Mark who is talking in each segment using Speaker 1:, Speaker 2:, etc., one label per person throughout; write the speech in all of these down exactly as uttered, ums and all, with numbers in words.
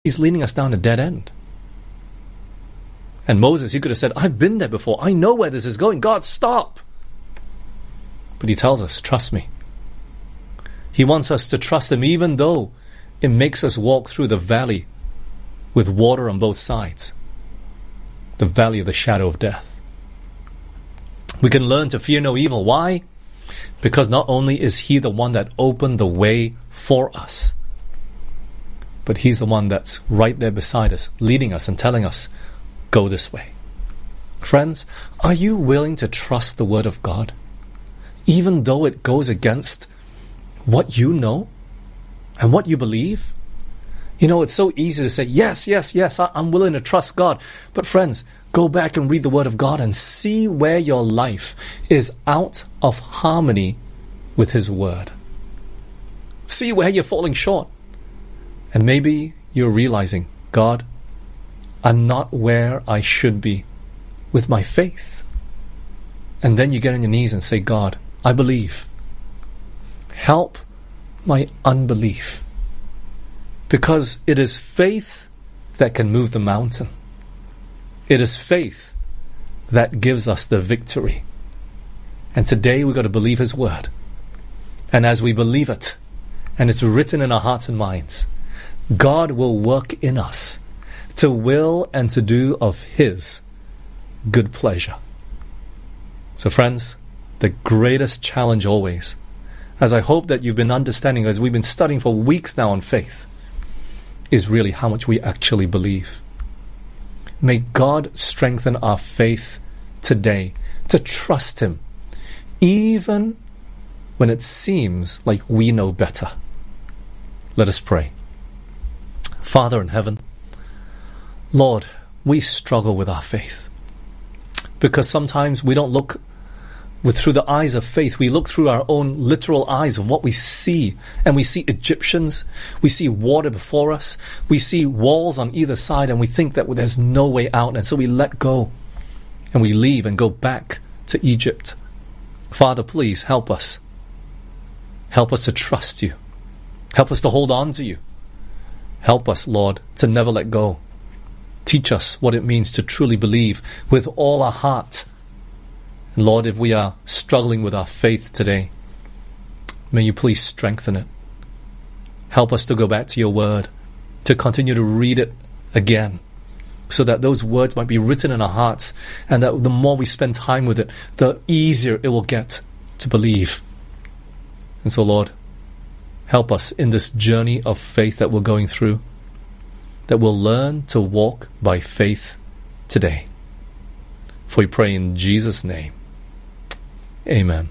Speaker 1: He's leading us down a dead end. And Moses, he could have said, I've been there before. I know where this is going. God, stop. But he tells us, trust me. He wants us to trust him even though it makes us walk through the valley with water on both sides. The valley of the shadow of death. We can learn to fear no evil. Why? Because not only is he the one that opened the way for us, but he's the one that's right there beside us, leading us and telling us, go this way. Friends, are you willing to trust the word of God, even though it goes against what you know and what you believe? You know, it's so easy to say, yes, yes, yes, I'm willing to trust God. But friends, go back and read the word of God and see where your life is out of harmony with his word. See where you're falling short. And maybe you're realizing, God, I'm not where I should be with my faith. And then you get on your knees and say, God, I believe. Help my unbelief. Because it is faith that can move the mountain. It is faith that gives us the victory. And today we've got to believe his word. And as we believe it, and it's written in our hearts and minds, God will work in us to will and to do of his good pleasure. So friends, the greatest challenge always, as I hope that you've been understanding as we've been studying for weeks now on faith, is really how much we actually believe. May God strengthen our faith today to trust him, even when it seems like we know better. Let us pray. Father in heaven, Lord, we struggle with our faith because sometimes we don't look with through the eyes of faith. We look through our own literal eyes of what we see, and we see Egyptians, we see water before us, we see walls on either side, and we think that there's no way out, and so we let go and we leave and go back to Egypt. Father, please help us. Help us to trust you. Help us to hold on to you. Help us, Lord, to never let go. Teach us what it means to truly believe with all our heart. And Lord, if we are struggling with our faith today, may you please strengthen it. Help us to go back to your word, to continue to read it again, so that those words might be written in our hearts, and that the more we spend time with it, the easier it will get to believe. And so, Lord, help us in this journey of faith that we're going through, that we'll learn to walk by faith today. For we pray in Jesus' name. Amen.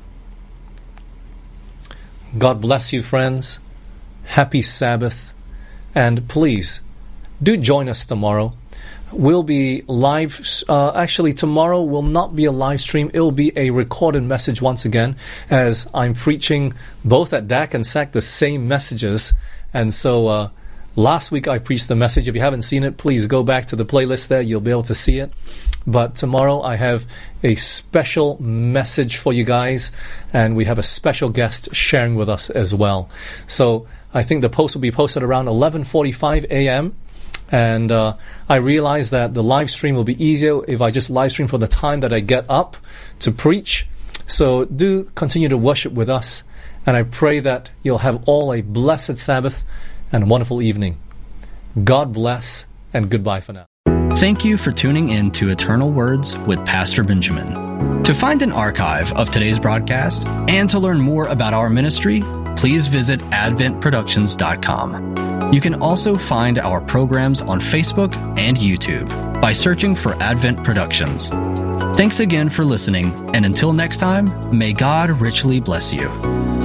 Speaker 1: God bless you, friends. Happy Sabbath. And please, do join us tomorrow. We'll be live. Uh, actually, tomorrow will not be a live stream. It will be a recorded message once again, as I'm preaching both at D A C and S A C the same messages. And so uh, last week I preached the message. If you haven't seen it, please go back to the playlist there. You'll be able to see it. But tomorrow I have a special message for you guys, and we have a special guest sharing with us as well. So I think the post will be posted around eleven forty-five a.m. And uh, I realize that the live stream will be easier if I just live stream for the time that I get up to preach. So do continue to worship with us. And I pray that you'll have all a blessed Sabbath and a wonderful evening. God bless, and goodbye for now.
Speaker 2: Thank you for tuning in to Eternal Words with Pastor Benjamin. To find an archive of today's broadcast and to learn more about our ministry, please visit advent productions dot com. You can also find our programs on Facebook and YouTube by searching for Advent Productions. Thanks again for listening, and until next time, may God richly bless you.